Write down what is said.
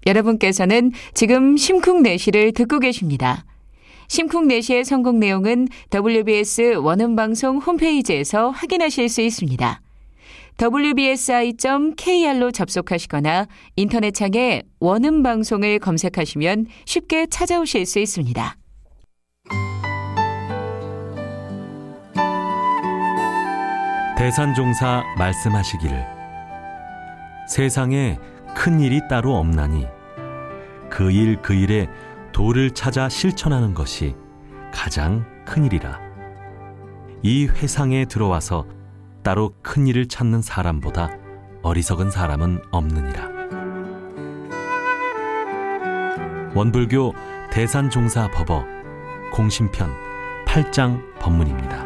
여러분께서는 지금 심쿵내시를 듣고 계십니다. 심쿵내시의 성공 내용은 WBS 원음방송 홈페이지에서 확인하실 수 있습니다. wbsi.kr로 접속하시거나 인터넷창에 원음방송을 검색하시면 쉽게 찾아오실 수 있습니다. 대산종사 말씀하시기를 세상에 큰 일이 따로 없나니 그 일에 도를 찾아 실천하는 것이 가장 큰 일이라. 이 회상에 들어와서 따로 큰 일을 찾는 사람보다 어리석은 사람은 없느니라. 원불교 대산종사 법어 공심편 8장 법문입니다.